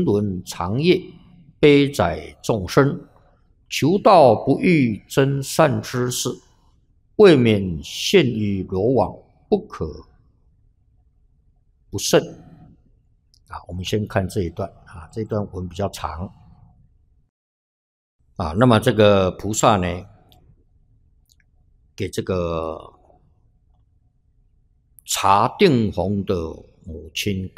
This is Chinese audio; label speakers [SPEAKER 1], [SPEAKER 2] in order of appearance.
[SPEAKER 1] 轮长夜，悲哉众生，求道不欲真善知识，未免陷于罗网，不可不慎。我们先看这一段这一段文比较长那么这个菩萨呢，给这个查定红的母亲